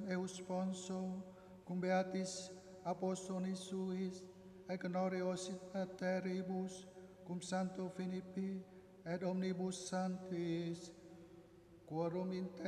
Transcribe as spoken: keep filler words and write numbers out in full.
eus sponso, cum beatis apostolis suis, et glorios aeternibus, cum Sancto Philippi, et omnibus sanctis, quorum inter